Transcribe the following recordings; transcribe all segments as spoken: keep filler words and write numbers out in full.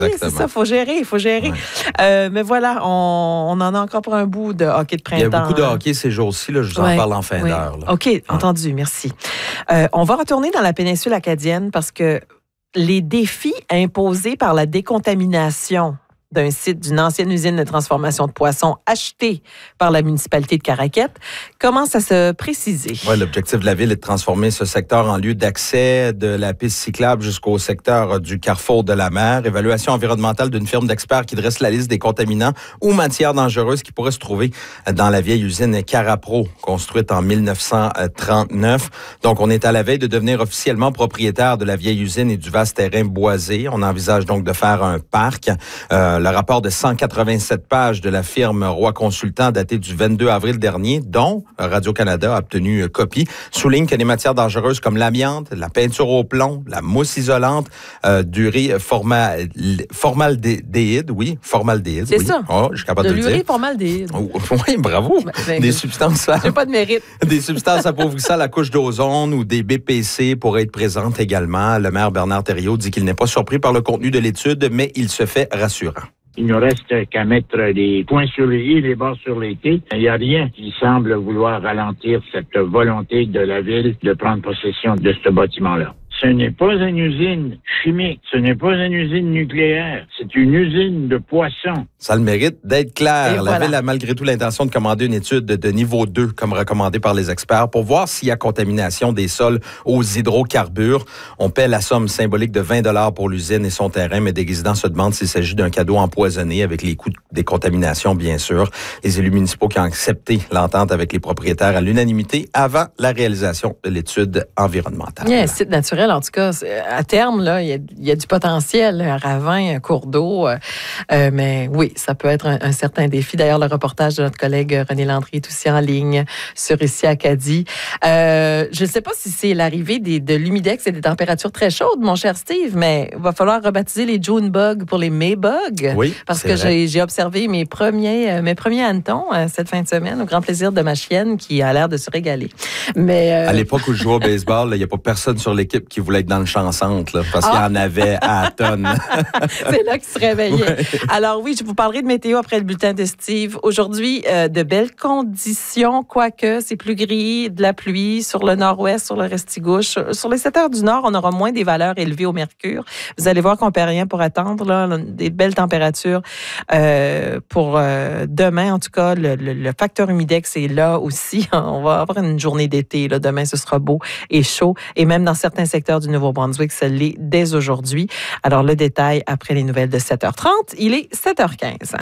Oui, c'est ça, il faut gérer, il faut gérer. Ouais. Euh, mais voilà, on, on en a encore pour un bout de hockey de printemps. Il y a beaucoup de hockey ces jours-ci, là, je vous ouais. en parle en fin ouais. d'heure. Là. OK, ouais. entendu, merci. Euh, on va retourner dans la péninsule acadienne parce que les défis imposés par la décontamination d'un site d'une ancienne usine de transformation de poissons achetée par la municipalité de Caraquette commence à se préciser. Oui, l'objectif de la ville est de transformer ce secteur en lieu d'accès de la piste cyclable jusqu'au secteur du carrefour de la mer. Évaluation environnementale d'une firme d'experts qui dresse la liste des contaminants ou matières dangereuses qui pourraient se trouver dans la vieille usine Carapro, construite en mille neuf cent trente-neuf. Donc, on est à la veille de devenir officiellement propriétaire de la vieille usine et du vaste terrain boisé. On envisage donc de faire un parc. Euh, Le rapport de cent quatre-vingt-sept pages de la firme Roy Consultant daté du vingt-deux avril dernier, dont Radio-Canada a obtenu copie, souligne que les matières dangereuses comme l'amiante, la peinture au plomb, la mousse isolante, euh, d'urée formal, formaldéhyde, oui, formaldéhyde. C'est oui. ça. Oh, je suis capable de, de le dire. l'urée formaldéhyde. Oh, oui, bravo. Ben, ben, des substances. J'ai pas de mérite. Des substances appauvrissant la couche d'ozone ou des B P C pourraient être présentes également. Le maire Bernard Thériault dit qu'il n'est pas surpris par le contenu de l'étude, mais il se fait rassurant. Il ne reste qu'à mettre les points sur les i, les bords sur les t. Il n'y a rien qui semble vouloir ralentir cette volonté de la ville de prendre possession de ce bâtiment-là. Ce n'est pas une usine chimique, ce n'est pas une usine nucléaire, c'est une usine de poissons. Ça a le mérite d'être clair. Et la voilà. ville a malgré tout l'intention de commander une étude de niveau deux, comme recommandé par les experts, pour voir s'il y a contamination des sols aux hydrocarbures. On paie la somme symbolique de vingt dollars pour l'usine et son terrain, mais des résidents se demandent s'il s'agit d'un cadeau empoisonné avec les coûts des contaminations, bien sûr. Les élus municipaux qui ont accepté l'entente avec les propriétaires à l'unanimité avant la réalisation de l'étude environnementale. Il y a un site naturel, en tout cas, à terme, là, il y a, il y a du potentiel, un ravin, un cours d'eau, euh, mais oui, ça peut être un, un certain défi. D'ailleurs, le reportage de notre collègue René Landry est aussi en ligne sur Ici Acadie. Euh, je ne sais pas si c'est l'arrivée des, de l'humidex et des températures très chaudes, mon cher Steve, mais il va falloir rebaptiser les June bugs pour les May bugs. Oui, parce que j'ai, j'ai observé mes premiers, euh, mes premiers hannetons euh, cette fin de semaine, au grand plaisir de ma chienne qui a l'air de se régaler. Mais euh... à l'époque où je jouais au baseball, il n'y a pas personne sur l'équipe qui voulait être dans le champ-centre, là, parce ah. qu'il y en avait à tonnes. C'est là qu'ils se réveillaient. Ouais. Alors oui, je vous parlerai de météo après le bulletin de Steve. Aujourd'hui, euh, de belles conditions, quoique c'est plus gris, de la pluie sur le nord-ouest, sur le Restigouche. Sur les sept heures du nord, on aura moins des valeurs élevées au mercure. Vous allez voir qu'on ne perd rien pour attendre là, des belles températures euh, pour euh, demain. En tout cas, le, le, le facteur humidex est là aussi. On va avoir une journée d'été. Là. Demain, ce sera beau et chaud. Et même dans certains secteurs du Nouveau-Brunswick, ça l'est dès aujourd'hui. Alors, le détail après les nouvelles de sept heures trente. Il est sept heures quinze.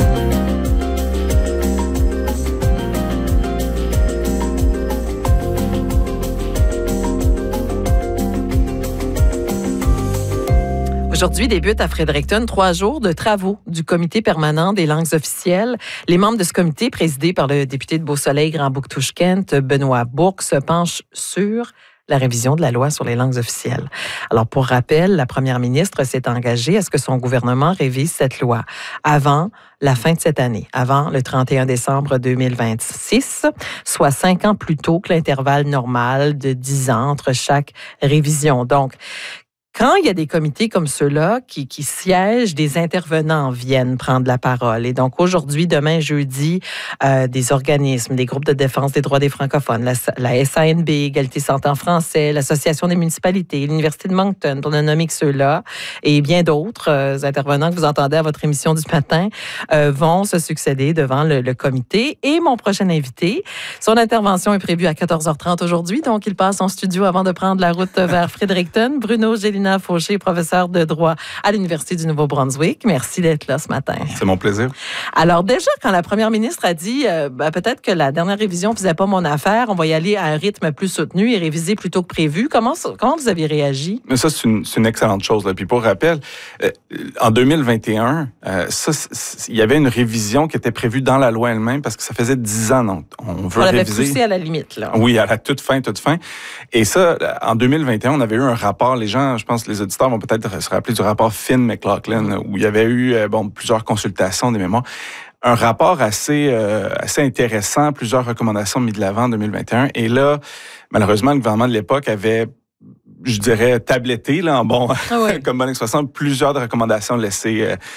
Aujourd'hui débute à Fredericton trois jours de travaux du Comité permanent des langues officielles. Les membres de ce comité, présidé par le député de Beau-Soleil, Grand-Bouctouche-Kent, Benoît Bourque, se penchent sur la révision de la loi sur les langues officielles. Alors, pour rappel, la première ministre s'est engagée à ce que son gouvernement révise cette loi avant la fin de cette année, avant le trente et un décembre deux mille vingt-six, soit cinq ans plus tôt que l'intervalle normal de dix ans entre chaque révision. Donc, quand il y a des comités comme ceux-là qui, qui siègent, des intervenants viennent prendre la parole. Et donc, aujourd'hui, demain, jeudi, euh, des organismes, des groupes de défense des droits des francophones, la, la S A N B, Égalité Santé en français, l'Association des municipalités, l'Université de Moncton, pour ne nommer que ceux-là, et bien d'autres euh, intervenants que vous entendez à votre émission du matin, euh, vont se succéder devant le, le comité. Et mon prochain invité, son intervention est prévue à quatorze heures trente aujourd'hui, donc il passe en studio avant de prendre la route vers Fredericton. Bruno Gélina Fauché, professeur de droit à l'Université du Nouveau-Brunswick. Merci d'être là ce matin. C'est mon plaisir. Alors déjà, quand la première ministre a dit euh, ben, peut-être que la dernière révision ne faisait pas mon affaire, on va y aller à un rythme plus soutenu et réviser plus tôt que prévu, comment, comment vous avez réagi? Mais ça, c'est une, c'est une excellente chose. Là. Puis pour rappel, euh, en deux mille vingt et un, euh, ça, il y avait une révision qui était prévue dans la loi elle-même parce que ça faisait dix ans. Donc on veut on l'avait réviser. poussé à la limite. Là. Oui, à la toute fin, toute fin. Et ça, en deux mille vingt et un, on avait eu un rapport, les gens, je pense, les auditeurs vont peut-être se rappeler du rapport Finn-McLaughlin, où il y avait eu bon, plusieurs consultations des mémoires. Un rapport assez, euh, assez intéressant, plusieurs recommandations mises de l'avant en deux mille vingt et un. Et là, malheureusement, le gouvernement de l'époque avait, je dirais, tabletté, là, en bon, ah oui. comme bonne expression, plusieurs de recommandations laissées, euh,